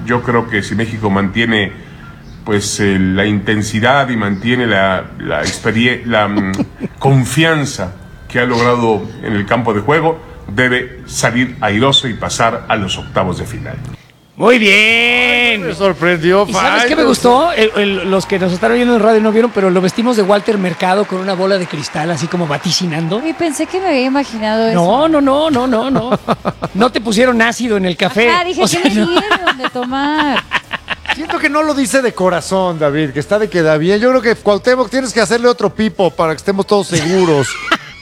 Yo creo que si México mantiene pues la intensidad y mantiene la confianza que ha logrado en el campo de juego, debe salir airoso y pasar a los octavos de final. Muy bien. Me sorprendió. ¿Y sabes qué me gustó? Los que nos están oyendo en radio no vieron, pero lo vestimos de Walter Mercado con una bola de cristal, así como vaticinando. Y pensé que me había imaginado eso. No. No te pusieron ácido en el café. Dije, ¿qué me dieron de tomar? Siento que no lo dice de corazón, David, que está de queda bien. Yo creo que Cuauhtémoc tienes que hacerle otro pipo para que estemos todos seguros.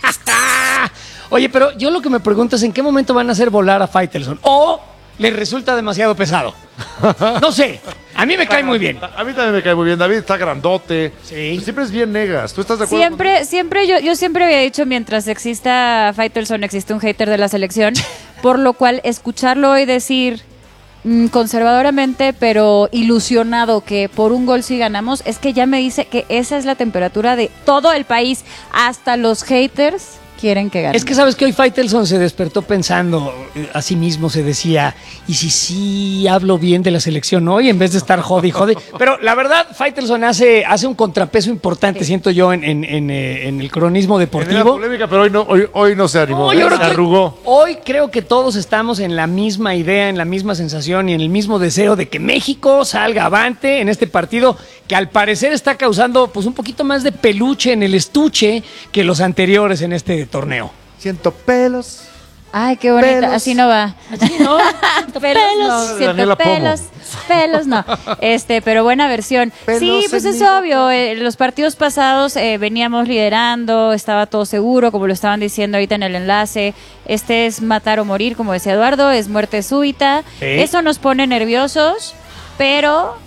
Oye, pero yo lo que me pregunto es en qué momento van a hacer volar a Faitelson. O les resulta demasiado pesado. No sé. A mí me cae muy bien. A mí también me cae muy bien. David está grandote. Sí. Siempre es bien negas. ¿Tú estás de acuerdo? Siempre, yo siempre había dicho, mientras exista Faitelson, existe un hater de la selección. Por lo cual, escucharlo hoy decir conservadoramente, pero ilusionado que por un gol sí ganamos, es que ya me dice que esa es la temperatura de todo el país. Hasta los haters quieren que gane. Es que sabes que hoy Faitelson se despertó pensando a sí mismo, se decía, ¿y si sí hablo bien de la selección hoy en vez de estar jode? Pero la verdad, Faitelson hace un contrapeso importante, siento yo, en el cronismo deportivo. Era polémica, pero hoy no se animó. No, se arrugó. Hoy creo que todos estamos en la misma idea, en la misma sensación y en el mismo deseo de que México salga avante en este partido que al parecer está causando pues un poquito más de peluche en el estuche que los anteriores en este torneo. Siento pelos. Ay, qué bonita. Pelos. Así no va. Así no. Pelos no. Siento pelos no. Pero buena versión. Pelos sí, pues es obvio. Los partidos pasados veníamos liderando, estaba todo seguro, como lo estaban diciendo ahorita en el enlace. Este es matar o morir, como decía Eduardo, es muerte súbita. ¿Sí? Eso nos pone nerviosos, pero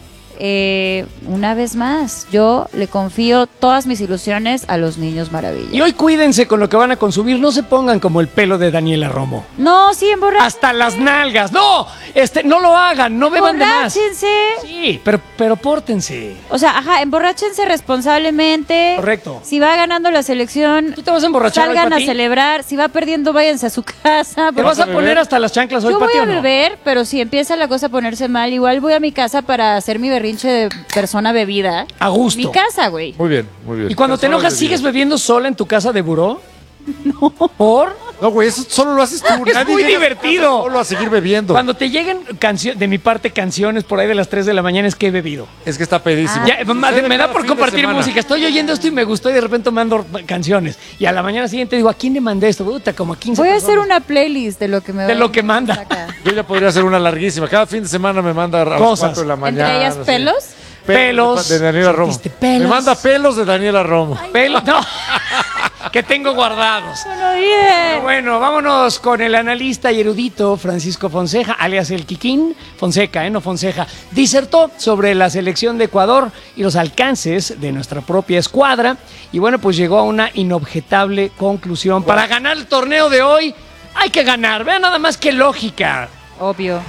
una vez más, yo le confío todas mis ilusiones a los niños maravilla. Y hoy cuídense con lo que van a consumir, no se pongan como el pelo de Daniela Romo. No, sí, emborráchense. Hasta las nalgas. No, no lo hagan, no beban de más. Emborráchense. Sí, pero pórtense. O sea, emborráchense responsablemente. Correcto. Si va ganando la selección, ¿Tú te vas a emborrachar hoy, salgan a Pati? celebrar. Si va perdiendo, váyanse a su casa. ¿Te vas a poner hasta las chanclas hoy, Yo voy Pati, a o no? beber, pero si empieza la cosa a ponerse mal, igual voy a mi casa para hacer mi berrinche de persona bebida. A gusto. Mi casa, güey. Muy bien, muy bien. ¿Y cuando te enojas, sigues bebiendo sola en tu casa de buró? No. ¿Por? No, güey, eso solo lo haces tú. Es Nadie muy llega divertido. Solo a seguir bebiendo. Cuando te lleguen de mi parte canciones por ahí de las 3 de la mañana es que he bebido. Es que está pedísimo. Ya, me da por compartir música. Estoy oyendo esto y me gustó y de repente mando canciones. Y a la mañana siguiente digo, ¿a quién le mandé esto? Puta, como a 15 Voy a personas. hacer una playlist de lo que me De lo que manda. acá. Yo ya podría hacer una larguísima. Cada fin de semana me manda a las Cosas. 4 de la mañana. ¿Entre ellas así. pelos? Pelos. De Daniela Romo. ¿Sentiste pelos? Me manda pelos de Daniela Romo. Pelos, no. Que tengo guardados. Bueno, bien. Pero bueno, vámonos con el analista y erudito Francisco Fonseca, alias el Kikín, Fonseca, no Fonseca. Disertó sobre la selección de Ecuador y los alcances de nuestra propia escuadra. Y bueno, pues llegó a una inobjetable conclusión. Para ganar el torneo de hoy, hay que ganar. Vean nada más qué lógica. Obvio.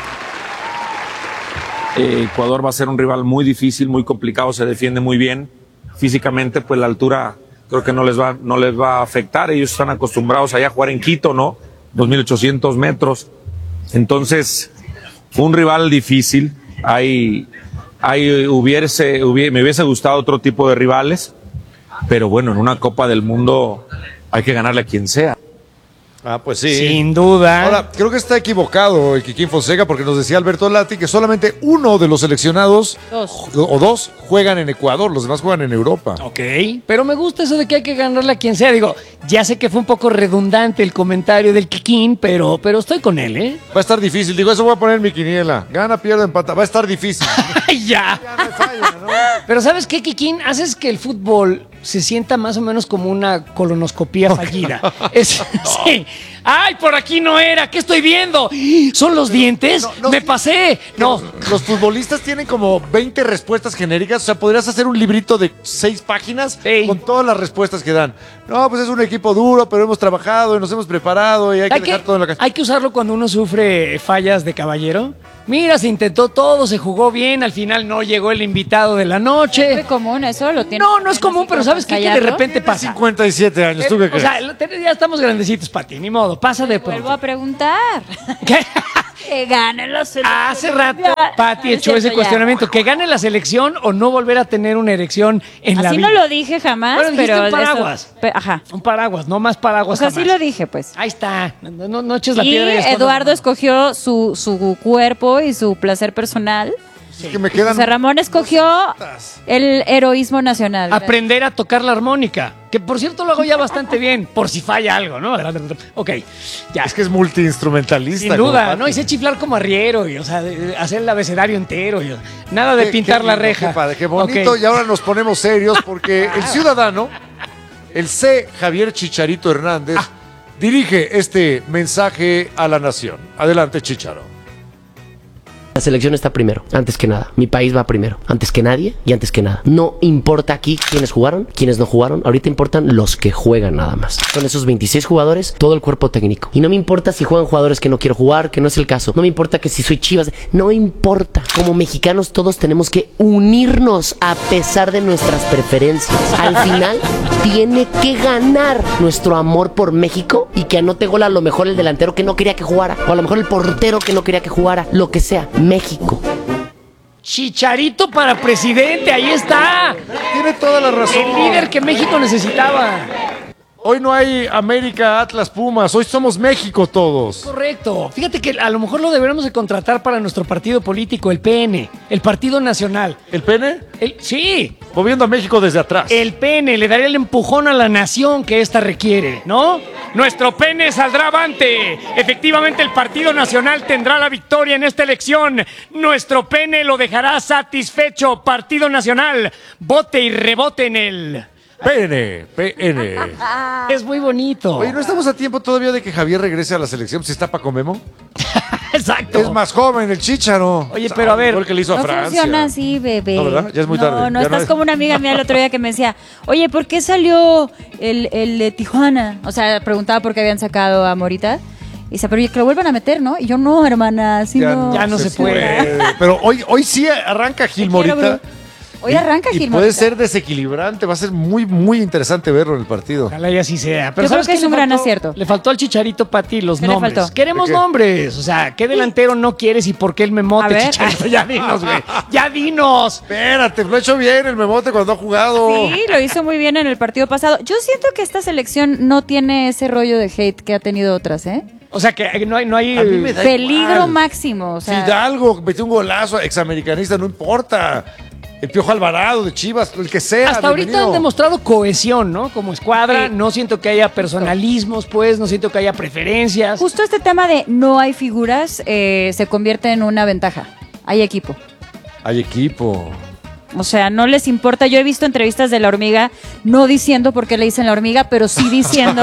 Ecuador va a ser un rival muy difícil, muy complicado, se defiende muy bien. Físicamente, pues la altura creo que no les va a afectar. Ellos están acostumbrados allá a jugar en Quito, ¿no? 2.800 metros. Entonces, fue un rival difícil. Me hubiese gustado otro tipo de rivales, pero bueno, en una Copa del Mundo hay que ganarle a quien sea. Ah, pues sí. Sin duda. Ahora, creo que está equivocado el Kikín Fonseca porque nos decía Alberto Lati que solamente uno de los seleccionados dos juegan en Ecuador, los demás juegan en Europa. Ok, pero me gusta eso de que hay que ganarle a quien sea. Digo, ya sé que fue un poco redundante el comentario del Kikín, pero estoy con él, ¿eh? Va a estar difícil, digo, eso voy a poner en mi quiniela. Gana, pierde, empata, va a estar difícil. Ya. Ya no hay falla, ¿no? Pero ¿sabes qué, Kikín? Haces que el fútbol se sienta más o menos como una colonoscopía fallida. Sí. ¡Ay, por aquí no era! ¿Qué estoy viendo? ¿Son los dientes? ¡Me pasé! No. Los futbolistas tienen como 20 respuestas genéricas. O sea, podrías hacer un librito de 6 páginas con todas las respuestas que dan. No, pues es un equipo duro, pero hemos trabajado y nos hemos preparado y hay que dejar todo en la casa. Hay que usarlo cuando uno sufre fallas de caballero. Mira, se intentó todo, se jugó bien, al final no llegó el invitado de la noche. Es muy común eso, lo tiene. No es común, pero ¿sabes qué? Que de repente pasa. 57 años, ¿tú qué crees? O sea, ya estamos grandecitos, Pati, ni modo, pasa de pronto. Vuelvo a preguntar. ¿Qué? Que gane la selección. Hace rato Pati echó ese cuestionamiento, que gane la selección o no volver a tener una erección en la vida. Así no lo dije jamás, bueno, pero un paraguas. Ajá. Un paraguas, no más paraguas. O sea, jamás. sí lo dije, pues. Ahí está. No eches la Y piedra. Eduardo escogió su cuerpo y su placer personal. Es que me quedan... José Ramón escogió el heroísmo nacional. Aprender a tocar la armónica, que por cierto lo hago ya bastante bien, por si falla algo, ¿no? Ok, ya. Es que es multiinstrumentalista. Sin duda, como ¿no? Y sé chiflar como arriero, y, o sea, hacer el abecedario entero, y, nada de pintar la reja. Qué padre, qué bonito. Ok. Y ahora nos ponemos serios porque el ciudadano, el C. Javier Chicharito Hernández, dirige este mensaje a la nación. Adelante, Chicharo. La selección está primero, antes que nada. Mi país va primero, antes que nadie y antes que nada. No importa aquí quiénes jugaron, quiénes no jugaron. Ahorita importan los que juegan nada más. Son esos 26 jugadores, todo el cuerpo técnico. Y no me importa si juegan jugadores que no quiero jugar, que no es el caso. No me importa que si soy Chivas. No importa. Como mexicanos todos tenemos que unirnos a pesar de nuestras preferencias. Al final tiene que ganar nuestro amor por México y que anote gol a lo mejor el delantero que no quería que jugara. O a lo mejor el portero que no quería que jugara. Lo que sea. México. Chicharito para presidente, ahí está. Tiene toda la razón. El líder que México necesitaba. Hoy no hay América, Atlas, Pumas. Hoy somos México todos. Correcto. Fíjate que a lo mejor lo deberíamos de contratar para nuestro partido político, el PN, el Partido Nacional. ¿El pene? Sí, Moviendo a México desde atrás. el PN le daría el empujón a la nación que esta requiere, ¿no? Nuestro PN saldrá avante. Efectivamente, el Partido Nacional tendrá la victoria en esta elección. Nuestro PN lo dejará satisfecho. Partido Nacional, vote y rebote en él. PN. Es muy bonito. Oye, ¿no estamos a tiempo todavía de que Javier regrese a la selección si está Paco Memo? Exacto. Es más joven el Chícharo. Oye, pero a ver. Igual que le hizo a No Francia. funciona así, bebé. No, ¿verdad? Ya es muy tarde. No, Ya estás es. como una amiga mía el otro día que me decía, oye, ¿por qué salió el de Tijuana? O sea, preguntaba por qué habían sacado a Morita. Y dice, pero que lo vuelvan a meter, ¿no? Y yo, no, hermana, así no. Ya no se puede. Pero hoy sí arranca Gil quiero, Morita. Hoy arranca Y Gil puede Morita. ser desequilibrante. Va a ser muy, muy interesante verlo en el partido. Ojalá y así sea. Yo creo ¿sabes que qué es le un gran faltó? acierto. Le faltó al Chicharito Pati los ¿Qué le nombres. faltó? Queremos ¿De qué? nombres. O sea, ¿qué delantero no quieres y por qué el A memote, ver. Chicharito? Ya dinos, güey. Ya dinos. Espérate, lo ha hecho bien el Memote cuando ha jugado. Sí, lo hizo muy bien en el partido pasado. Yo siento que esta selección no tiene ese rollo de hate que ha tenido otras, ¿eh? O sea, que no hay A mí me da Peligro igual. máximo. O sea, Fidalgo metió un golazo, examericanista, no importa. El Piojo Alvarado de Chivas, el que sea. Hasta ahorita bienvenido. han demostrado cohesión, ¿no? Como escuadra. Sí. No siento que haya personalismos, pues. No siento que haya preferencias. justo este tema de no hay figuras se convierte en una ventaja. Hay equipo. Hay equipo. O sea, no les importa. Yo he visto entrevistas de La Hormiga, no diciendo por qué le dicen La Hormiga, pero sí diciendo...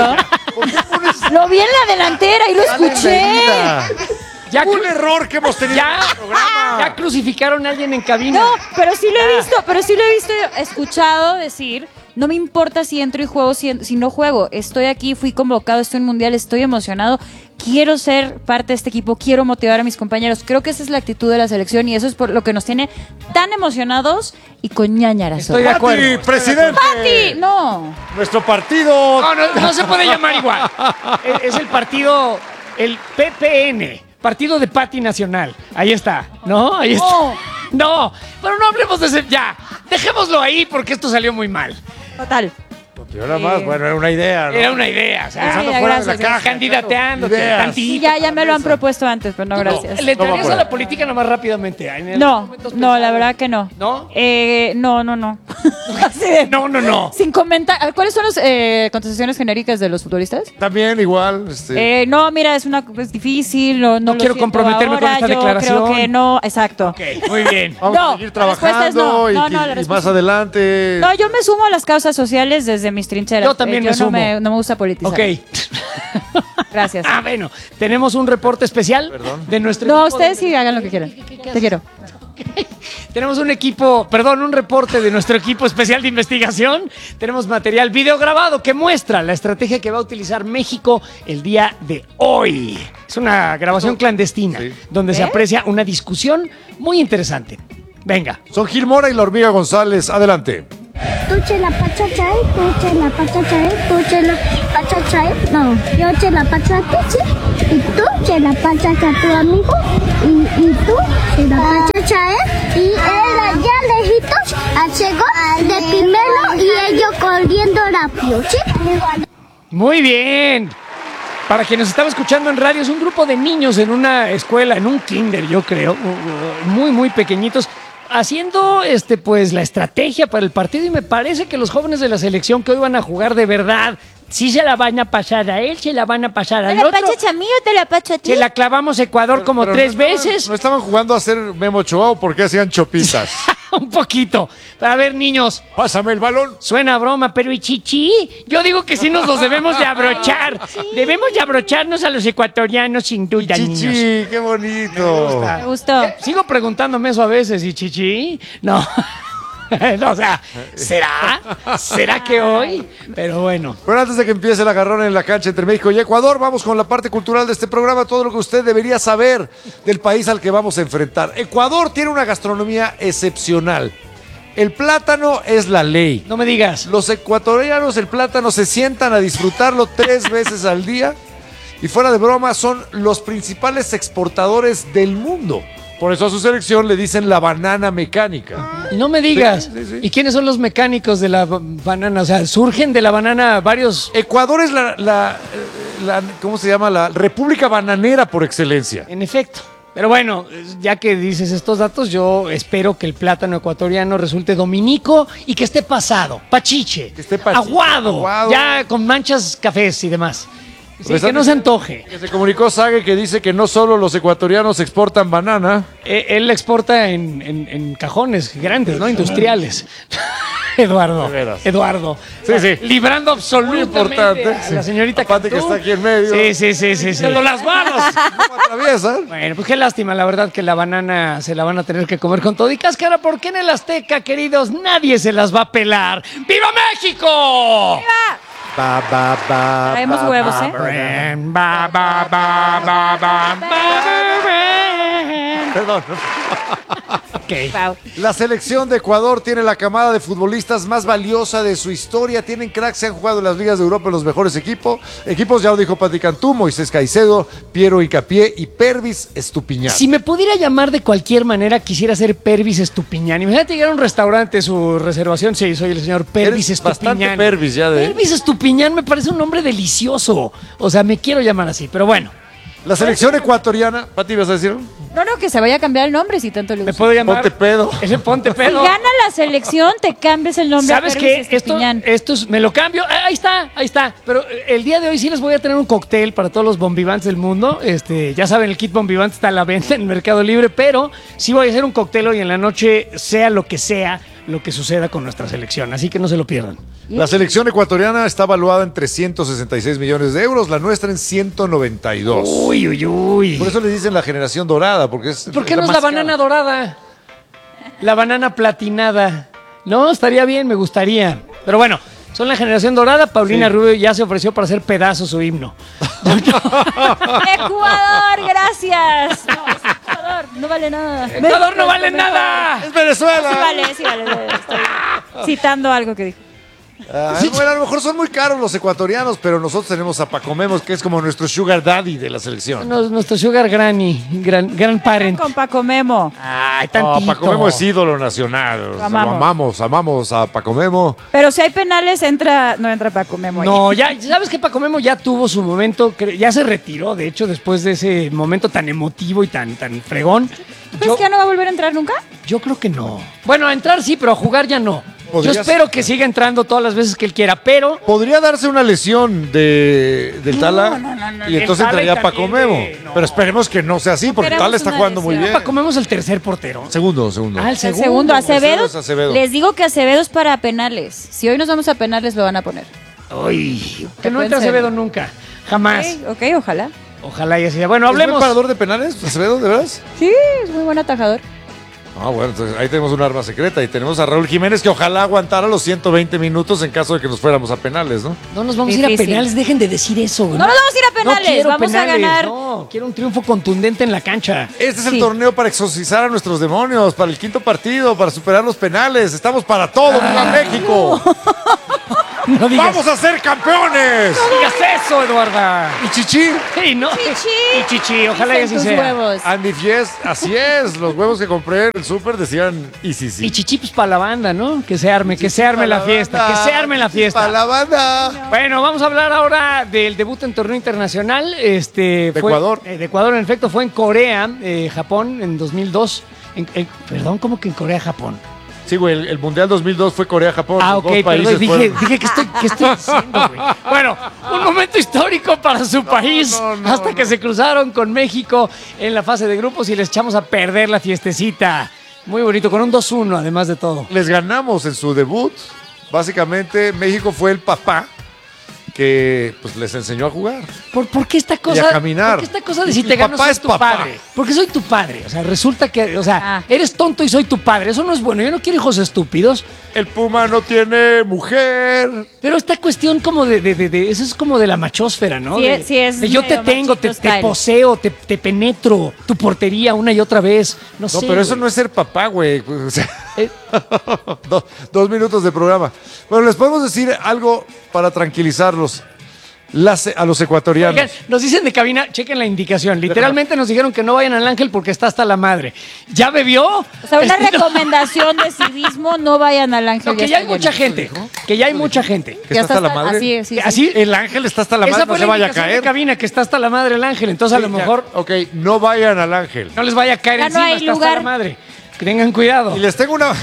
Lo vi en la delantera y lo escuché. Ya Un error que hemos tenido en el programa. ya crucificaron a alguien en cabina. No, pero sí lo he visto, escuchado decir, no me importa si entro y juego, si no juego, estoy aquí, fui convocado, estoy en Mundial, estoy emocionado, quiero ser parte de este equipo, quiero motivar a mis compañeros. Creo que esa es la actitud de la selección y eso es por lo que nos tiene tan emocionados y con ñañaras. Estoy de acuerdo. Pati, presidente. ¡Pati! No. Nuestro partido. No se puede llamar igual. Es el partido, el PPN, Partido de Pati Nacional. Ahí está, ¿no? Ahí está. No, pero no hablemos de ese. Ya, dejémoslo ahí porque esto salió muy mal. Total. Pero nada más, bueno, era una idea, ¿no? Era una idea, o sea, Pensando Ay, fuera de la gracias, caja. candidateándote Ideas. tantito. Sí, ya me lo han propuesto antes, pero no, gracias. ¿Le No va entrarías por a la ahí. política nomás rápidamente? En No, momentos no, la pensados. verdad que no. ¿No? No. Así de- No. Sin comentar, ¿cuáles son las contestaciones genéricas de los futbolistas? También igual. No, mira, es difícil, no lo quiero siento comprometerme con ahora, esta yo declaración. creo que no, exacto. Ok, muy bien. Vamos No, a seguir la respuesta es trabajando no. No, y la más respuesta- adelante. No, yo me sumo a las causas sociales desde mis trincheras. Yo también me no sumo. no me gusta politizar. Ok. Gracias. Bueno, tenemos un reporte especial de nuestro No, equipo ustedes de- sí hagan lo que quieran. Te quiero. Tenemos un reporte de nuestro equipo especial de investigación. Tenemos material video grabado que muestra la estrategia que va a utilizar México el día de hoy. Es una grabación clandestina Sí. donde se aprecia una discusión muy interesante. Venga. Son Gil Mora y la Hormiga González. Adelante. tú che la pachacha, tú che la pachacha, tú che la pachacha, no, yo che la pachacha, sí, y tú che la pachacha a tu amigo, y tú che la pachacha, y él allá lejitos llegó de primero y ellos corriendo rápido, ¿sí? Muy bien. Para quien nos estaba escuchando en radio, es un grupo de niños en una escuela, en un kinder, yo creo, muy pequeñitos, haciendo pues la estrategia para el partido, y me parece que los jóvenes de la selección que hoy van a jugar de verdad, sí se la van a pasar a él, se la van a pasar al otro. ¿Te la pachacha a mí o te la pacho a ti? Se la clavamos a Ecuador como Pero 3 veces. ¿No estaban jugando a hacer Memo Ochoa o por qué hacían chopitas? Un poquito. A ver, niños. Pásame el balón. Suena a broma, pero ¿y Chichi? Yo digo que sí nos los debemos de abrochar. Sí. Debemos de abrocharnos a los ecuatorianos, sin duda, Chichi, niños. qué bonito. Me gustó. Sigo preguntándome eso a veces, ¿y Chichi? No. No, o sea, ¿será que hoy? Pero bueno. Pero antes de que empiece el agarrón en la cancha entre México y Ecuador, vamos con la parte cultural de este programa, todo lo que usted debería saber del país al que vamos a enfrentar. Ecuador tiene una gastronomía excepcional. El plátano es la ley. No me digas. Los ecuatorianos el plátano se sientan a disfrutarlo 3 veces al día, y fuera de broma son los principales exportadores del mundo. Por eso a su selección le dicen la banana mecánica. No me digas. Sí. ¿Y quiénes son los mecánicos de la banana? O sea, surgen de la banana varios... Ecuador es la ¿cómo se llama? La república bananera por excelencia. En efecto. Pero bueno, ya que dices estos datos, yo espero que el plátano ecuatoriano resulte dominico y que esté pasado, pachiche, aguado, ya con manchas cafés y demás. Sí, que no se antoje. Que se comunicó Sague, que dice que no solo los ecuatorianos exportan banana. Él exporta en cajones grandes, ¿no? Industriales. Eduardo. Sí. Librando absolutamente a la señorita Cantú, que está aquí en medio. Sí. Pero las manos no atraviesan. Bueno, pues qué lástima, la verdad, que la banana se la van a tener que comer con todo y cáscara, porque en el Azteca, queridos, nadie se las va a pelar. ¡Viva México! ¡Viva! Traemos huevos, ¿eh? Perdón. Okay. Wow. La selección de Ecuador tiene la camada de futbolistas más valiosa de su historia. Tienen cracks, se han jugado en las ligas de Europa en los mejores equipos. Ya lo dijo Pati Cantú, Moisés Caicedo, Piero Hincapié y Pervis Estupiñán. Si me pudiera llamar de cualquier manera, quisiera ser Pervis Estupiñán. Imagínate llegar a un restaurante, su reservación, sí, soy el señor Pervis Estupiñán. Bastante Pervis ya de... Pervis Estupiñán me parece un nombre delicioso. O sea, me quiero llamar así, pero bueno. La selección ecuatoriana, Pati, ¿vas a decir? No, que se vaya a cambiar el nombre si tanto le gusta. ¿Me puedo llamar? Ponte pedo. Ese Ponte Pedo. Si gana la selección, te cambias el nombre. ¿Sabes qué? Esto me lo cambio. Ahí está. Pero el día de hoy sí les voy a tener un cóctel para todos los bombivantes del mundo. Ya saben, el kit bombivante está a la venta en Mercado Libre, pero sí voy a hacer un cóctel hoy en la noche, sea lo que suceda con nuestra selección. Así que no se lo pierdan. La selección ecuatoriana está valuada en 366 millones de euros, la nuestra en 192. Uy. Por eso le dicen la generación dorada, porque es... ¿Por qué no es la banana dorada? La banana platinada. No, estaría bien, me gustaría. Pero bueno, son la generación dorada. Paulina Rubio ya se ofreció para hacer pedazos su himno. Ecuador, gracias. No, es Ecuador, no vale nada. Ecuador no vale nada. ¡Es Venezuela! Sí vale. Estoy citando algo que dijo. Bueno, a lo mejor son muy caros los ecuatorianos, pero nosotros tenemos a Paco Memos, que es como nuestro sugar daddy de la selección. Nuestro sugar granny, gran parent. Con Paco Memo. Ay, tantito. Paco Memo es ídolo nacional. Lo amamos a Paco Memo. Pero si hay penales, no entra Paco Memo. No, ya sabes que Paco Memo ya tuvo su momento, ya se retiró, de hecho, después de ese momento tan emotivo y tan fregón. ¿Crees que ya no va a volver a entrar nunca? Yo creo que no. Bueno, a entrar sí, pero a jugar ya no. Yo espero que siga entrando todas las veces que él quiera, pero... Podría darse una lesión del Tala y entonces entraría Paco Memo. Pero esperemos que no sea así, porque Tala está jugando muy bien. Paco Memo es el tercer portero. Segundo. Ah, el segundo. Acevedo. Les digo que Acevedo es para penales. Si hoy nos vamos a penales, lo van a poner. Uy, que no entre Acevedo nunca. Jamás. Ok, ojalá. Ojalá y así. Bueno, hablemos. ¿Es buen parador de penales, Acevedo, de veras? Sí, es muy buen atajador. Ah, bueno, entonces ahí tenemos un arma secreta y tenemos a Raúl Jiménez que ojalá aguantara los 120 minutos en caso de que nos fuéramos a penales, ¿no? No nos vamos a ir a penales, dejen de decir eso. No nos vamos a ir a penales, vamos a ganar. No, quiero un triunfo contundente en la cancha. Este es el torneo para exorcizar a nuestros demonios, para el quinto partido, para superar los penales. Estamos para todo, ¡viva México! No digas, ¡Vamos a ser campeones! no digas eso, Eduarda. ¿Y Chichi? Sí, no. Chichi. Y Chichi, ojalá que así Tus sea. huevos. Andy Fies, así es. Los huevos que compré en el súper decían y sí. Y Chichi, pues para la banda, ¿no? Que se arme la fiesta, que se arme la fiesta. ¡Para la banda! Bueno, vamos a hablar ahora del debut en torneo internacional. De Ecuador. De Ecuador, en efecto, fue en Corea, Japón, en 2002. Perdón, ¿cómo que en Corea, Japón? Sí, güey, el Mundial 2002 fue Corea-Japón. Ah, Los ok, dos países perdón, fueron- dije ¿qué estoy diciendo, güey? Bueno, un momento histórico para su país, hasta que se cruzaron con México en la fase de grupos y les echamos a perder la fiestecita. Muy bonito, con un 2-1 además de todo. Les ganamos en su debut. Básicamente, México fue el papá que pues les enseñó a jugar. ¿Por qué esta cosa? Y a caminar. ¿Por qué esta cosa de si Mi te gano papá soy es tu papá. padre? Porque soy tu padre. O sea, resulta que, eres tonto y soy tu padre. Eso no es bueno. Yo no quiero hijos estúpidos. El Puma no tiene mujer. Pero esta cuestión como eso es como de la machósfera, ¿no? Sí, es de yo te medio tengo, te machito style. poseo, te penetro tu portería una y otra vez. No sé. Pero eso güey. no es ser papá, güey. O sea, Eh, 2 minutos de programa. Bueno, les podemos decir algo para tranquilizarlos. A los ecuatorianos. Oigan, nos dicen de cabina, chequen la indicación. Literalmente nos dijeron que no vayan al Ángel porque está hasta la madre. ¿Ya bebió? O sea, una recomendación de civismo, no vayan al Ángel. No, que ya hay mucha gente. Que ya hay mucha gente. ¿Que está hasta la madre? Así, sí. Así, El Ángel está hasta la esa madre, no fue se la vaya a indicación de caer. cabina, que está hasta la madre el Ángel. Entonces a lo Sí, ya. mejor Ok, no vayan al Ángel. no les vaya a caer Ya no encima, hay está hasta lugar. la madre. Que tengan cuidado. Y les tengo una,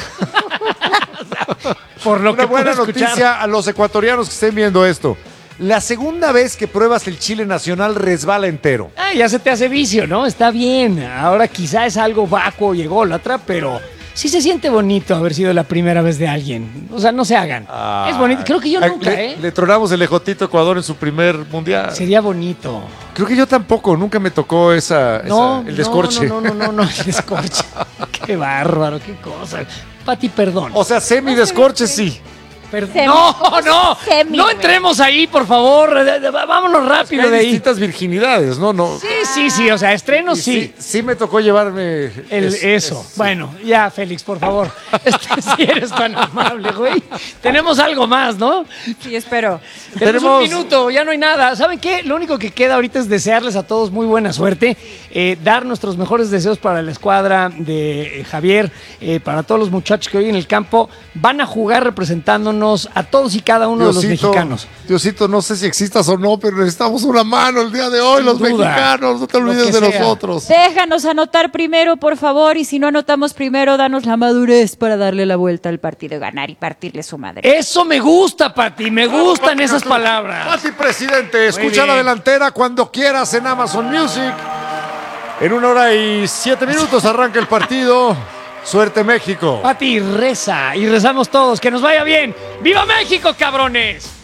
Por lo una que buena puedo escuchar. noticia a los ecuatorianos que estén viendo esto. La segunda vez que pruebas el chile nacional resbala entero. Ah, ya se te hace vicio, ¿no? Está bien. Ahora quizá es algo vacuo y ególatra, pero sí se siente bonito haber sido la primera vez de alguien. O sea, no se hagan. Es bonito. Creo que yo nunca, Le tronamos el ejotito a Ecuador en su primer mundial. Sería bonito. Creo que yo tampoco, nunca me tocó el descorche. No, el descorche. Qué bárbaro, qué cosa. Pati, perdón. O sea, semi-descorche sí. No Semi, entremos ahí, por favor. Vámonos rápido Hay de ahí. distintas virginidades, ¿no? Sí, o sea, estrenos Y sí. Sí me tocó llevarme Eso. Bueno, ya, Félix, por favor. Si eres tan amable, güey. Tenemos algo más, ¿no? Sí, espero. Tenemos un minuto, ya no hay nada. ¿Saben qué? Lo único que queda ahorita es desearles a todos muy buena suerte, dar nuestros mejores deseos para la escuadra de Javier, para todos los muchachos que hoy en el campo van a jugar representándonos a todos y cada uno de los mexicanos. Diosito, no sé si existas o no, pero necesitamos una mano el día de hoy, Sin los duda. mexicanos. No te Lo olvides que de sea. nosotros. Déjanos anotar primero, por favor, y si no anotamos primero, danos la madurez para darle la vuelta al partido, ganar y partirle su madre. Eso me gusta, Pati, me gustan esas palabras. Pati, presidente, escucha la bien. delantera cuando quieras en Amazon Music. En 1 hora y 7 minutos arranca el partido. Suerte, México. Pati, reza y rezamos todos. Que nos vaya bien. ¡Viva México, cabrones!